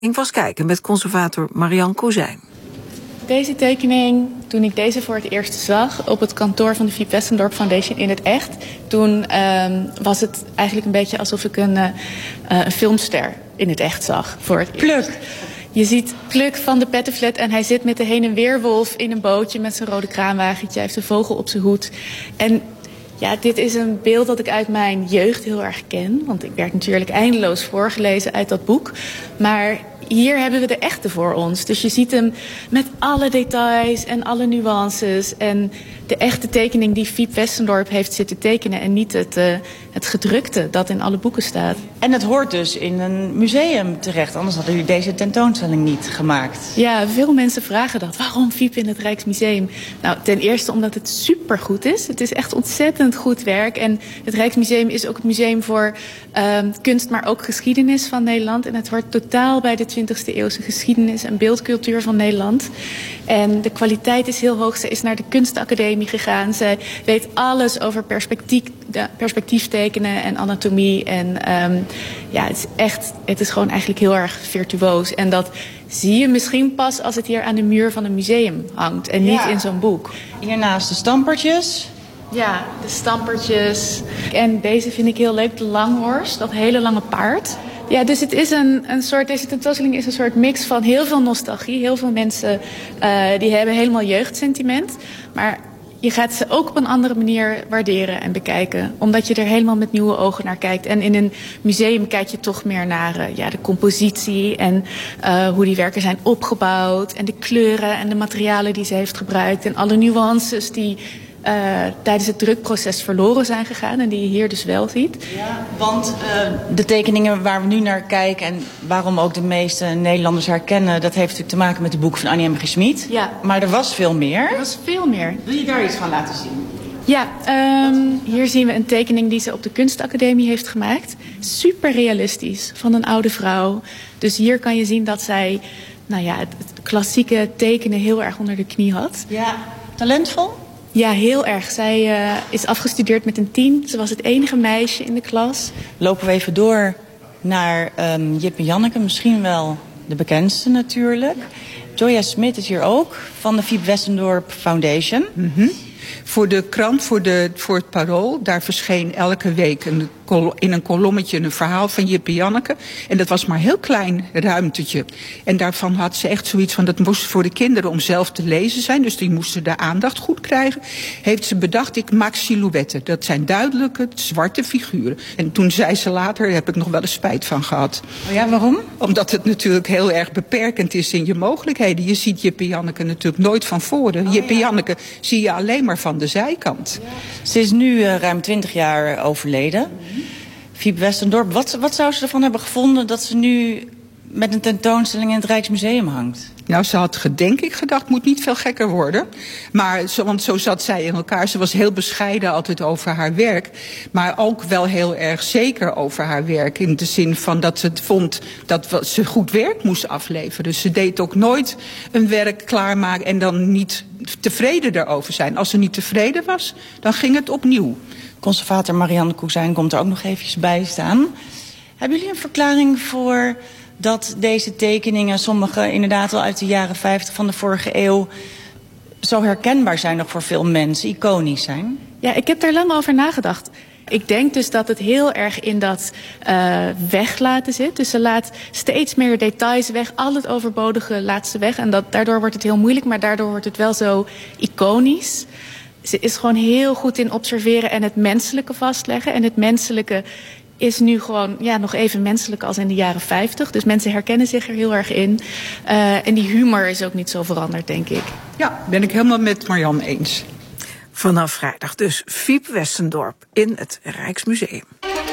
Ik was kijken met conservator Marianne Kozijn. Deze tekening, toen ik deze voor het eerst zag op het kantoor van de Fiep Westendorp Foundation in het echt, toen was het eigenlijk een beetje alsof ik een filmster in het echt zag voor het eerst. Pluk. Je ziet Pluk van de Pettenflat en hij zit met de heen- en weerwolf in een bootje met zijn rode kraanwagentje. Hij heeft een vogel op zijn hoed. En ja, dit is een beeld dat ik uit mijn jeugd heel erg ken. Want ik werd natuurlijk eindeloos voorgelezen uit dat boek. Maar hier hebben we de echte voor ons. Dus je ziet hem met alle details en alle nuances. En de echte tekening die Fiep Westendorp heeft zitten tekenen. En niet het gedrukte dat in alle boeken staat. En het hoort dus in een museum terecht. Anders hadden jullie deze tentoonstelling niet gemaakt. Ja, veel mensen vragen dat. Waarom Fiep in het Rijksmuseum? Nou, ten eerste omdat het supergoed is. Het is echt ontzettend goed werk. En het Rijksmuseum is ook het museum voor kunst, maar ook geschiedenis van Nederland. En het hoort totaal bij de 20e eeuwse geschiedenis en beeldcultuur van Nederland. En de kwaliteit is heel hoog. Ze is naar de kunstacademie gegaan. Ze weet alles over perspectief tekenen en anatomie. En ja, het is gewoon eigenlijk heel erg virtuoos. En dat zie je misschien pas als het hier aan de muur van een museum hangt. En niet in zo'n boek. Hiernaast de stampertjes. Ja, de stampertjes. En deze vind ik heel leuk, de langhorst, dat hele lange paard. Ja, dus het is deze tentoonstelling is een soort mix van heel veel nostalgie. Heel veel mensen die hebben helemaal jeugdsentiment. Maar je gaat ze ook op een andere manier waarderen en bekijken. Omdat je er helemaal met nieuwe ogen naar kijkt. En in een museum kijk je toch meer naar de compositie en hoe die werken zijn opgebouwd. En de kleuren en de materialen die ze heeft gebruikt. En alle nuances die tijdens het drukproces verloren zijn gegaan en die je hier dus wel ziet. Ja, want de tekeningen waar we nu naar kijken en waarom ook de meeste Nederlanders herkennen, dat heeft natuurlijk te maken met de boeken van Annie M. G. Schmid. Ja. Maar er was veel meer. Er was veel meer. Wil je daar iets van laten zien? Ja, hier zien we een tekening die ze op de kunstacademie heeft gemaakt. Super realistisch, van een oude vrouw. Dus hier kan je zien dat zij het klassieke tekenen heel erg onder de knie had. Ja, talentvol? Ja, heel erg. Zij is afgestudeerd met een 10. Ze was het enige meisje in de klas. Lopen we even door naar Jip en Janneke. Misschien wel de bekendste natuurlijk. Joya Smit is hier ook, van de Fiep Westendorp Foundation. Mm-hmm. Voor de krant, voor het Parool, daar verscheen elke week in een kolommetje een verhaal van Jip en Janneke. En dat was maar een heel klein ruimtetje. En daarvan had ze echt zoiets van, dat moest voor de kinderen om zelf te lezen zijn. Dus die moesten de aandacht goed krijgen. Heeft ze bedacht, ik maak silhouetten. Dat zijn duidelijke, zwarte figuren. En toen zei ze later, daar heb ik nog wel eens spijt van gehad. Oh ja, waarom? Omdat het natuurlijk heel erg beperkend is in je mogelijkheden. Je ziet Jip en Janneke natuurlijk nooit van voren. Jip en Janneke zie je alleen maar van de zijkant. Ja. Ze is nu ruim 20 jaar overleden. Fiep Westendorp, wat zou ze ervan hebben gevonden dat ze nu met een tentoonstelling in het Rijksmuseum hangt? Nou, ze had denk ik gedacht, moet niet veel gekker worden. Maar want zo zat zij in elkaar. Ze was heel bescheiden altijd over haar werk. Maar ook wel heel erg zeker over haar werk. In de zin van dat ze het vond dat ze goed werk moest afleveren. Dus ze deed ook nooit een werk klaarmaken en dan niet tevreden daarover zijn. Als ze niet tevreden was, dan ging het opnieuw. Conservator Marianne Kozijn komt er ook nog eventjes bij staan. Hebben jullie een verklaring voor dat deze tekeningen, sommige inderdaad al uit de jaren 50 van de vorige eeuw, zo herkenbaar zijn nog voor veel mensen, iconisch zijn? Ja, ik heb daar lang over nagedacht. Ik denk dus dat het heel erg in dat weglaten zit. Dus ze laat steeds meer details weg. Al het overbodige laat ze weg. En daardoor wordt het heel moeilijk, maar daardoor wordt het wel zo iconisch. Ze is gewoon heel goed in observeren en het menselijke vastleggen. En het menselijke is nu gewoon nog even menselijk als in de jaren 50. Dus mensen herkennen zich er heel erg in. En die humor is ook niet zo veranderd, denk ik. Ja, ben ik helemaal met Marianne eens. Vanaf vrijdag dus Fiep Westendorp in het Rijksmuseum.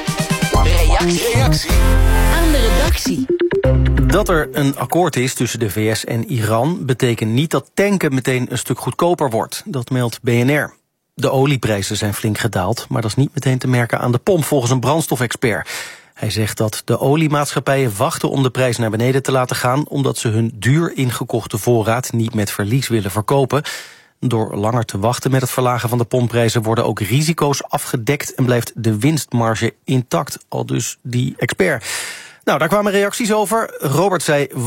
Reactie aan de redactie. Dat er een akkoord is tussen de VS en Iran betekent niet dat tanken meteen een stuk goedkoper wordt. Dat meldt BNR. De olieprijzen zijn flink gedaald, maar dat is niet meteen te merken aan de pomp volgens een brandstofexpert. Hij zegt dat de oliemaatschappijen wachten om de prijs naar beneden te laten gaan, omdat ze hun duur ingekochte voorraad niet met verlies willen verkopen. Door langer te wachten met het verlagen van de pompprijzen worden ook risico's afgedekt en blijft de winstmarge intact, aldus die expert. Nou, daar kwamen reacties over. Robert zei...